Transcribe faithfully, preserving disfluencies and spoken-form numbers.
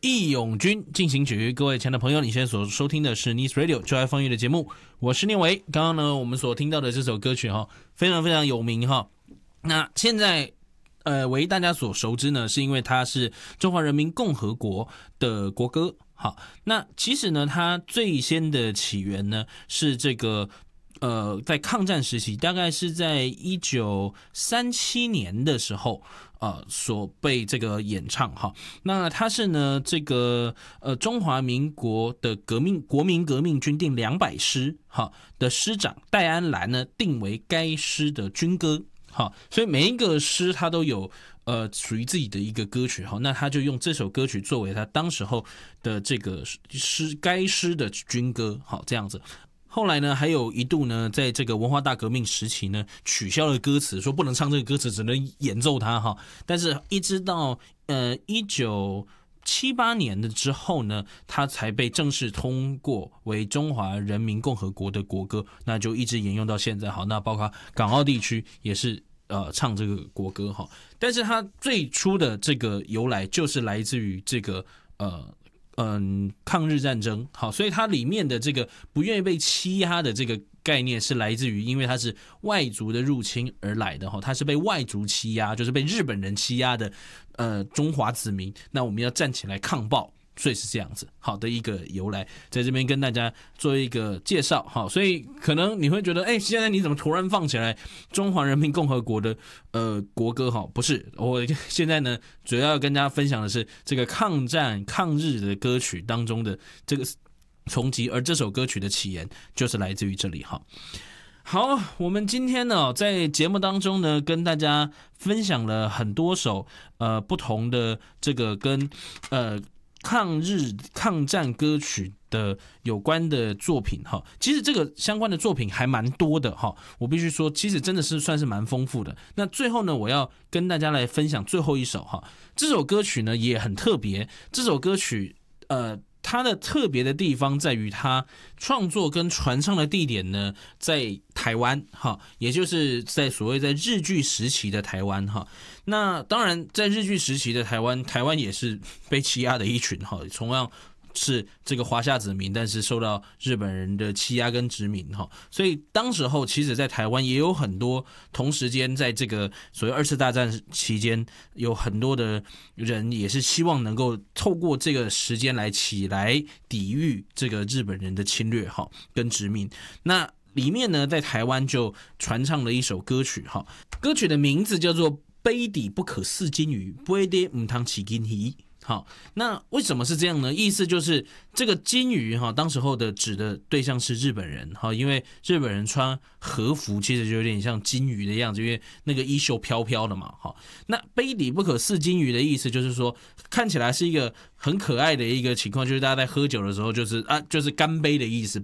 义勇军进行曲，各位亲爱的朋友，你现在所收听的是 Nice Radio 就爱放乐的节目，我是念维。刚刚呢，我们所听到的这首歌曲哈，非常非常有名哈。那现在呃，为大家所熟知呢，是因为它是中华人民共和国的国歌。好，那其实呢，它最先的起源呢，是这个呃，在抗战时期，大概是在一九三七年的时候。呃，所被这个演唱哈，那他是呢这个呃中华民国的革命国民革命军第两百师哈的师长戴安澜呢定为该师的军歌哈，所以每一个师他都有呃属于自己的一个歌曲哈，那他就用这首歌曲作为他当时候的这个师该师的军歌好这样子。后来呢，还有一度呢，在这个文化大革命时期呢，取消了歌词，说不能唱这个歌词，只能演奏它哈。但是，一直到呃一九七八年的之后呢，它才被正式通过为中华人民共和国的国歌，那就一直沿用到现在。好，那包括港澳地区也是呃唱这个国歌哈。但是它最初的这个由来就是来自于这个呃。嗯，抗日战争好，所以它里面的这个不愿意被欺压的这个概念是来自于，因为它是外族的入侵而来的哈，它是被外族欺压，就是被日本人欺压的呃中华子民，那我们要站起来抗暴。所以是这样子，好的一个由来，在这边跟大家做一个介绍，好，所以可能你会觉得，哎、欸，现在你怎么突然放起来中华人民共和国的呃国歌？哈，不是，我现在呢主要要跟大家分享的是这个抗战抗日的歌曲当中的这个重集，而这首歌曲的起源就是来自于这里，哈。好，我们今天呢，在节目当中呢，跟大家分享了很多首呃不同的这个跟呃。抗日抗战歌曲的有关的作品哈，其实这个相关的作品还蛮多的哈，我必须说，其实真的是算是蛮丰富的。那最后呢，我要跟大家来分享最后一首哈，这首歌曲呢也很特别，这首歌曲呃。它的特别的地方在于它创作跟传唱的地点呢，在台湾哈，也就是在所谓在日据时期的台湾哈。那当然，在日据时期的台湾，台湾也是被欺压的一群哈，同样是这个华夏子民，但是受到日本人的欺压跟殖民哈，所以当时候其实在台湾也有很多同时间在这个所谓二次大战期间，有很多的人也是希望能够透过这个时间来起来抵御这个日本人的侵略哈跟殖民。那里面呢，在台湾就传唱了一首歌曲哈，歌曲的名字叫做杯底不可似金鱼，杯底唔通起金鱼。好，那为什么是这样呢？意思就是这个金鱼哈，当时候的指的对象是日本人哈，因为日本人穿和服其实就有点像金鱼的样子，因为那个衣袖飘飘的嘛哈。那杯底不可似金鱼的意思就是说，看起来是一个很可爱的一个情况，就是大家在喝酒的时候就是啊，就是干杯的意思，